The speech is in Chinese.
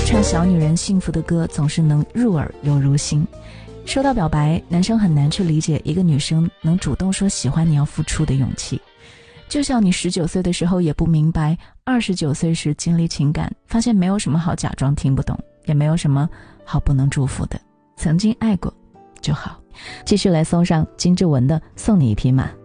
唱小女人幸福的歌总是能入耳又入心。收到表白，男生很难去理解一个女生能主动说喜欢你要付出的勇气。就像你19岁的时候也不明白，29岁时经历情感，发现没有什么好假装听不懂，也没有什么好不能祝福的。曾经爱过就好。继续来送上金志文的《送你一匹马》。